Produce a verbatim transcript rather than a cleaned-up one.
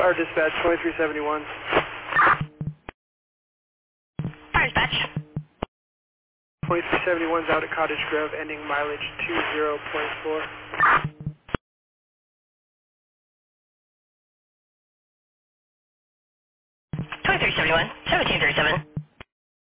Our dispatch, twenty-three seventy-one. Fire dispatch. twenty-three seventy-one's out at Cottage Grove, ending mileage two zero point four. twenty-three seventy-one, seventeen thirty-seven.